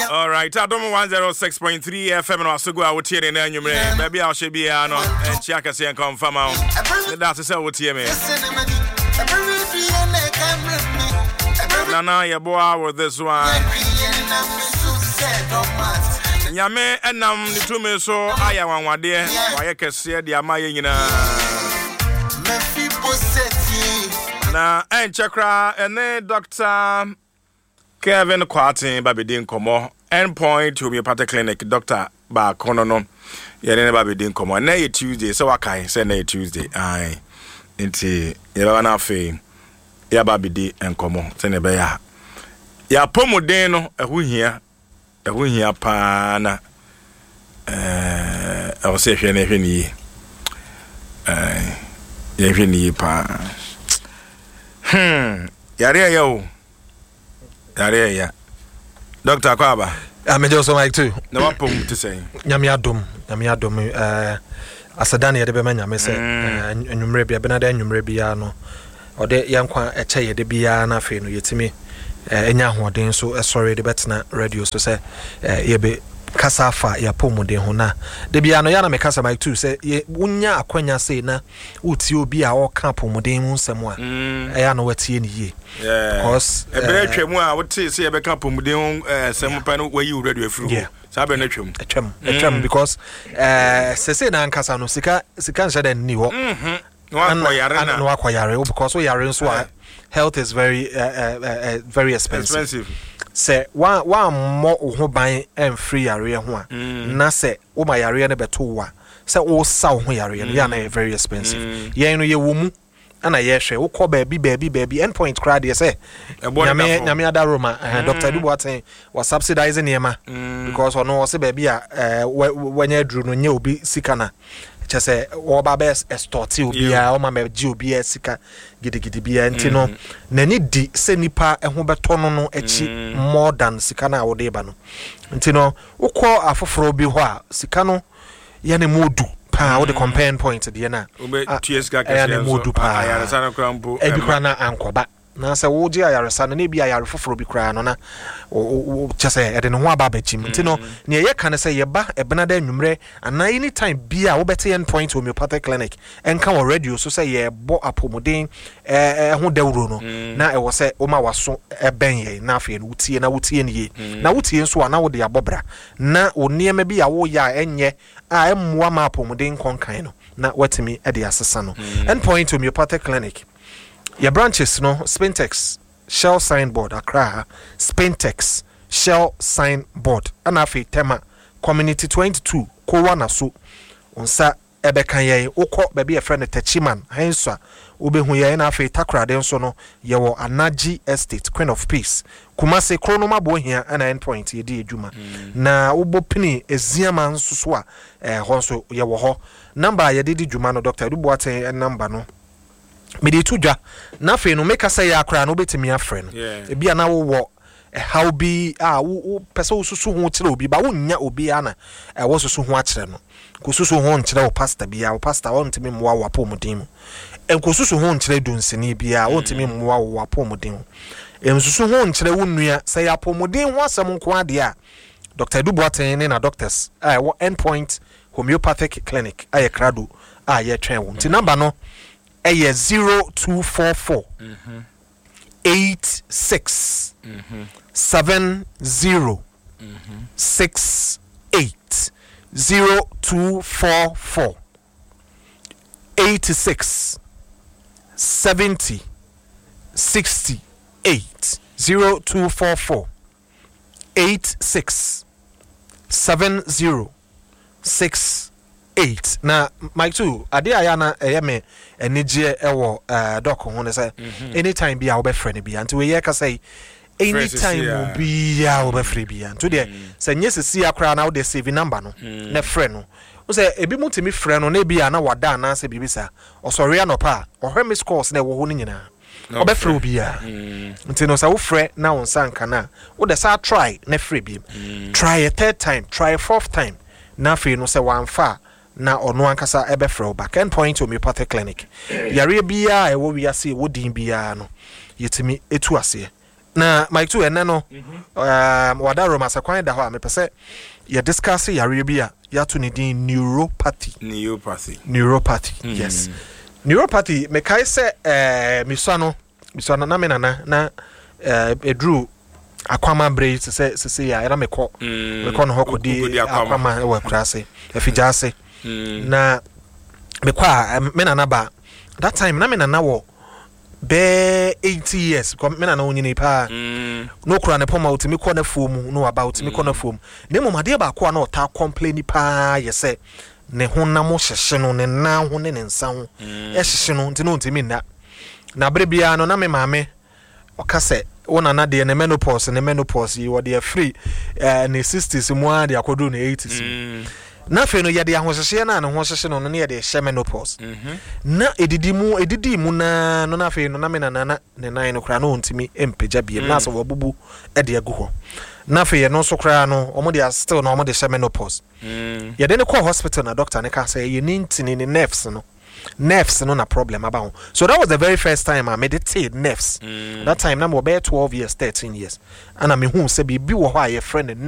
All right, I don't 106.3 FM no asogo a wotie ne na anwumre. Baby a she bia no enchia kase en confirm am. That's say wotie me. Nana yeboa with this one. Nyame enam ni tumi so aya wanwade waye kese de amaye nyina. Na enchekra ene Dr. Kevin Kwartin babedin komo Endpoint Homeopathic Clinic Dr. Ba Konono yene babedin komo na ye Tuesday so wakai say na ye Tuesday ai nti ye baba na afi ya babedi enkomo se ne be ya pomodin no ehuhia pa na I say hwe na hwe ni ye hwe ni pa yare yo yare ya Dr. Kwaba amejo so Mike too na wapom to say nyame adom asadane ye de be manya me say enwumre bia benada enwumre bia no ode yankwa eche ye de bia na afi no yetimi enya hoden so sorry de betna radio so say ye be kasa fa ya pomode ho na de bia no ya na me kasa Mike too say wonya akwanya say na uti obi a o ka pomode mu nsem a ya no watie ni ye because ebe twemu a wote say ye be ka pomode ho nsem pa no wayi radio afuru sabe na twem because say na nkasa no sika nse den ni ho no akoyare because we yare so health is very very expensive. Say one more ho ban and free yare ho a na say wo ma yare ne beto wa say wo sa ho yare no ya na very expensive yen no ye wo mu ana ye hwe wo ko baby Endpoint crowd ye say nyame ada Roma Dr. Duboaten was subsidizing yema because ono say baby a wanya dru no nye obi sika na chese oba best extorti obi a o ma meji obi a sika gidigidi bia ntino na ni di se nipa eho beto no echi more than sika na wo de ba no ntino ukọ afoforo bi ho a sika no ya ne modu pa wo de compare point de na TS ga ya ne modu pa ayaresa na krampo ebi kra na ankoba na se wo ji ayaresa na bi ayare foforo bi kra no na chese e de no ho aba bachim ntino ne ye kan se ye ba ebenada anwumre ana anytime bia wo bete Endpoint Homeopathic Clinic enka wo radio so say ye bo apomodin ho dawuro no na e wo se o ma waso eben ye na afi no wutie ne ye na wutie nso ana wo de abobra na oniema bia wo ya enye a emmoa ma apomodin konkan no na watimi e de asesa no Endpoint Homeopathic Clinic your branches no Spintex Shell Signboard Accra Spintex Shell Signboard anafi tema Community 22 Kowa na so onsa ebekan ye ukọ baby e friend Techiman henso obehu ye na afi Takra den so no ye wo Anaji Estate Queen of Peace Kumase Kronoma bo hia ana Endpoint ye di adwuma na ubopini eziama nso so a honso ye wo ho number ye di dwuma no Dr. Duboaten number no mede tudwa na fe no meka say akra no betimi afre no ebia na wo how be wo pese wo susu ho kire obi ba wo nya obi ana wo susu ho akire no ko susu ho nkire wo pastor bia wo pastor wo ntimi mwa wo apomodin mu enko susu ho nkire dunseni bia wo ntimi mwa wo apomodin mu susu ho nkire wo nua say apomodin ho asem nko ade a Dr. Duboaten na doctors wo Endpoint Homeopathic Clinic krado ye twen wo nti number no 0244 86 70 68 0244 86 70 68 0244 86 70 68 na Mike too ade ayana eyeme enije ewo doc ho ne say anytime bia wo be friend bia nti we ye ka say anytime bia wo be free bia nti de say nyesisi akra na wo de save number no na friend no wo say ebi mutimi friend no na bia na wada na say bibisa osori anopa ohwe miss calls na wo ho nyina wo be free bia nti no say wo friend na won sanka na wo de say try na free bia try a third time try a fourth time na free no say one fa na ono ankasa ebefro back Endpoint Homeopathic Clinic yare bia e wo wiase wo din bia no yetimi etu ase na Mike too ene no wada Roma sakwan da ho a me pese ya discuss yare bi a ya to ne din neuropathy yes neuropathy me kai se mi so no na me na edru akwama brace se ya era me ko no hokodi akwama wa kurase afijase na me kwa me na ba that time na me na wo be 80 years ko me na wonyini pa no kura ne poma utimi ko na fomu no about me ko na fomu ne momade ba ko na ota complain pa yese ne honam hyehye no ne na ho ne nsa ho hyehye no ntino ntimi na bre bia no na me maame okase wona na de ne menopause yi wo de free ne 60s mu a de akodo ne 80s na fe no yede ahohyehye na ne ho hyehye no ne yede hye menopause na edidi mu na no na fe no na me na ne nan no kra no ntimi empeja biem na so wobubu ede agu ho na fe ye no so kra no omo de still no omo de hye menopause yede ne call hospital na doctor ne ka say ye ntini ne nerves no na problem about. So that was the very first time I meditate nerves. That time na mo be 12 years 13 years and I mean who say be wo ho a your friend